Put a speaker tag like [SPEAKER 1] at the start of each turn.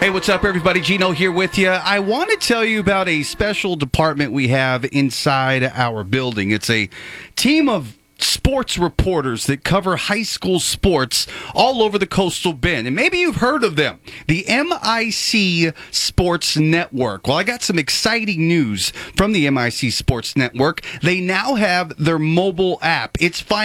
[SPEAKER 1] Hey, what's up, everybody? Gino here with you. I want to tell you about a special department we have inside our building. It's a team of sports reporters that cover high school sports all over the coastal bend. And maybe you've heard of them, the MIC Sports Network. Well, I got some exciting news from the MIC Sports Network. They now have their mobile app. It's